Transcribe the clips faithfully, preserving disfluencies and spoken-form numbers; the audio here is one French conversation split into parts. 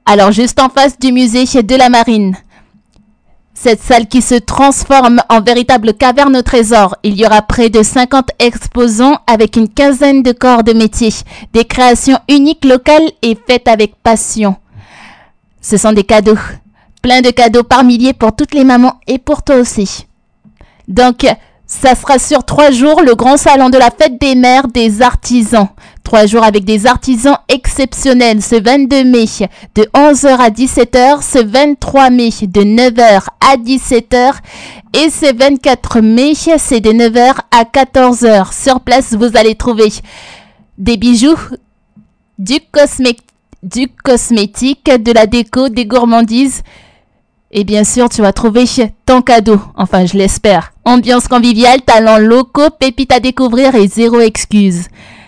Alors juste en face du musée de la Marine. Cette salle qui se transforme en véritable caverne au trésor. Il y aura près de cinquante exposants avec une quinzaine de corps de métier. Des créations uniques, locales et faites avec passion. Ce sont des cadeaux. Plein de cadeaux par milliers pour toutes les mamans et pour toi aussi. Donc, ça sera sur trois jours le grand salon de la fête des mères des artisans. Trois jours avec des artisans exceptionnels. Ce vingt-deux mai de onze heures à dix-sept heures. Ce vingt-trois mai de neuf heures à dix-sept heures. Et ce vingt-quatre mai, c'est de neuf heures à quatorze heures. Sur place, vous allez trouver des bijoux, du, cosmé- du cosmétique, de la déco, des gourmandises. Et bien sûr, tu vas trouver ton cadeau. Enfin, je l'espère. Ambiance conviviale, talents locaux, pépites à découvrir et zéro excuse.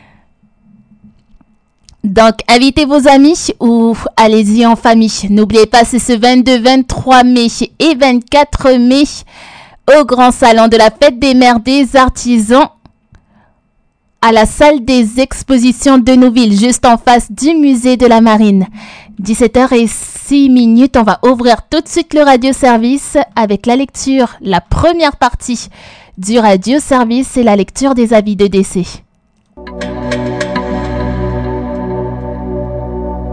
Donc, invitez vos amis ou allez-y en famille. N'oubliez pas, c'est ce vingt-deux, vingt-trois mai et vingt-quatre mai au Grand Salon de la Fête des Mères des Artisans à la salle des expositions de Nouville, juste en face du musée de la Marine. dix-sept heures zéro six minutes, on va ouvrir tout de suite le radio-service avec la lecture, la première partie du radio-service et la lecture des avis de décès.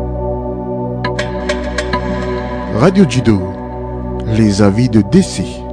Radio Judo, les avis de décès.